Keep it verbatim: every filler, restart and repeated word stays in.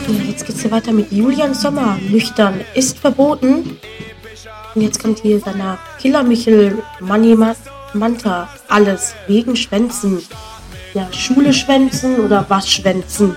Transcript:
Ja, jetzt geht's hier weiter mit Julian Sommer. Nüchtern ist verboten. Und jetzt kommt hier danach Killer Michel, Money Ma- Manta. Alles wegen Schwänzen. Ja, Schule schwänzen oder was schwänzen?